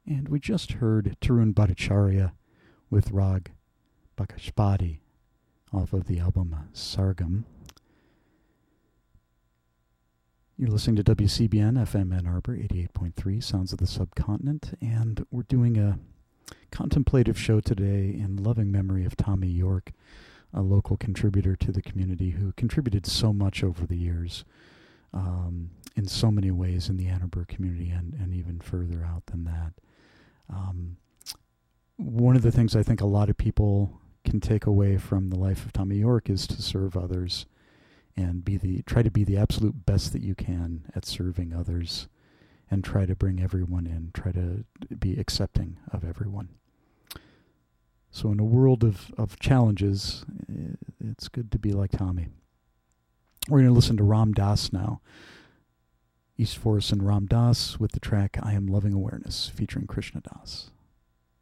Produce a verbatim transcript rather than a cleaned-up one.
And we just heard Tarun Bhattacharya with Rag Bakashpati off of the album Sargam. You're listening to W C B N F M Ann Arbor, eighty-eight point three, Sounds of the Subcontinent, and we're doing a contemplative show today in loving memory of Tommy York, a local contributor to the community who contributed so much over the years um, in so many ways in the Ann Arbor community and, and even further out than that. Um, one of the things I think a lot of people can take away from the life of Tommy York is to serve others and be the try to be the absolute best that you can at serving others and try to bring everyone in, try to be accepting of everyone. So in a world of, of challenges, it's good to be like Tommy. We're going to listen to Ram Dass now. East Forest and Ram Dass with the track I Am Loving Awareness featuring Krishna Das.